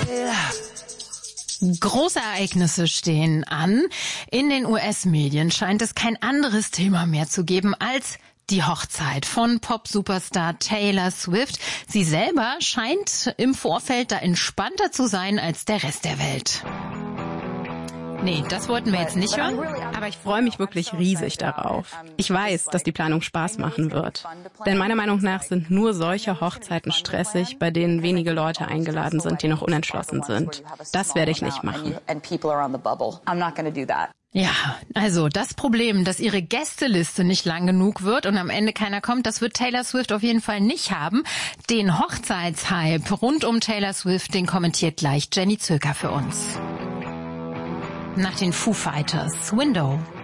Große Ereignisse stehen an. In den US-Medien scheint es kein anderes Thema mehr zu geben als die Hochzeit von Pop-Superstar Taylor Swift. Sie selber scheint im Vorfeld da entspannter zu sein als der Rest der Welt. Nee, das wollten wir jetzt nicht hören. Aber ich freue mich wirklich riesig darauf. Ich weiß, dass die Planung Spaß machen wird. Denn meiner Meinung nach sind nur solche Hochzeiten stressig, bei denen wenige Leute eingeladen sind, die noch unentschlossen sind. Das werde ich nicht machen. Ja, also das Problem, dass ihre Gästeliste nicht lang genug wird und am Ende keiner kommt, das wird Taylor Swift auf jeden Fall nicht haben. Den Hochzeitshype rund um Taylor Swift, den kommentiert gleich Jenny Zöker für uns. Nach den Foo Fighters, Window.